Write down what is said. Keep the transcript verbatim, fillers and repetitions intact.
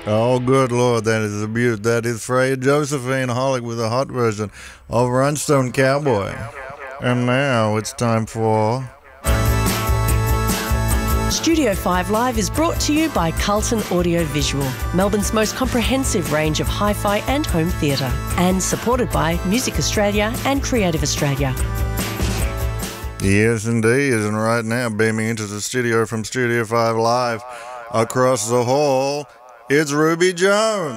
Oh, good Lord, that is a beaut. That is Freya Josephine Hollick with a hot version of Rhinestone Cowboy. And now it's time for... Studio five Live is brought to you by Carlton Audio Visual, Melbourne's most comprehensive range of hi-fi and home theatre, and supported by Music Australia and Creative Australia. Yes, indeed. And right now, beaming into the studio from Studio five Live across the hall, it's Ruby Jones.